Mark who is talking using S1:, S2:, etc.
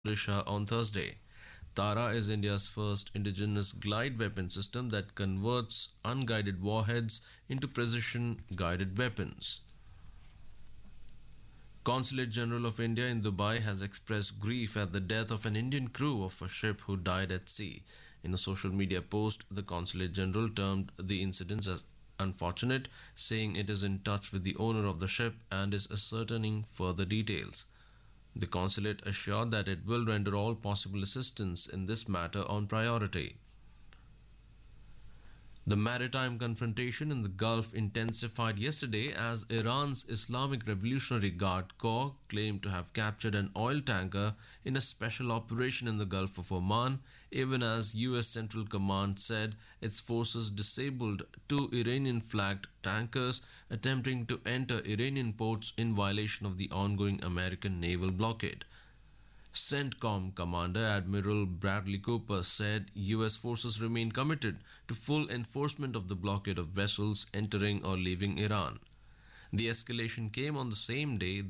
S1: Odisha on Thursday. Tara is India's first indigenous glide weapon system that converts unguided warheads into precision guided weapons. Consulate General of India in Dubai has expressed grief at the death of an Indian crew of a ship who died at sea. In a social media post, the Consulate General termed the incident as unfortunate, saying it is in touch with the owner of the ship and is ascertaining further details. The consulate assured that it will render all possible assistance in this matter on priority. The maritime confrontation in the Gulf intensified yesterday as Iran's Islamic Revolutionary Guard Corps claimed to have captured an oil tanker in a special operation in the Gulf of Oman, even as US Central Command said its forces disabled two Iranian flagged tankers attempting to enter Iranian ports in violation of the ongoing American naval blockade. CENTCOM Commander Admiral Bradley Cooper said US forces remain committed to full enforcement of the blockade of vessels entering or leaving Iran. The escalation came on the same day